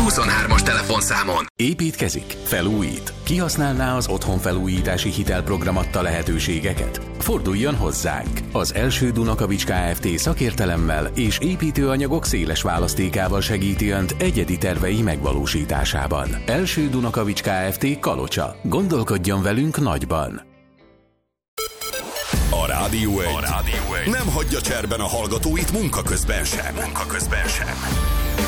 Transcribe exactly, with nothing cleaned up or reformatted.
huszonhármas telefonszámon. Építkezik? Felújít? Kihasználná az otthonfelújítási hitelprogram adta lehetőségeket? Forduljon hozzánk! Az Első Dunakavics Kft. Szakértelemmel és építőanyagok széles választékával segíti Önt egyedi tervei megvalósításában. Első Dunakavics Kft. Kalocsa. Gondolkodjon velünk nagyban! A Rádió egy. A Rádió egy nem hagyja cserben a hallgatóit munka közben sem. Munka közben sem.